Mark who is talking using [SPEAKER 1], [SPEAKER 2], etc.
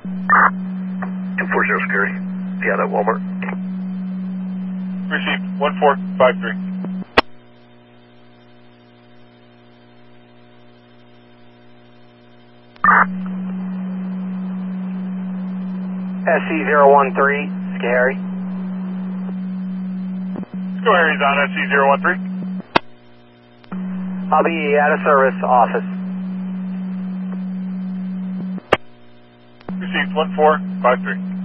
[SPEAKER 1] 240 Scary. Yeah, that Walmart.
[SPEAKER 2] Received 1453.
[SPEAKER 3] SC013, Scary.
[SPEAKER 2] Go Harry's on SC013.
[SPEAKER 3] I'll be out of service, office.
[SPEAKER 2] Received 1453.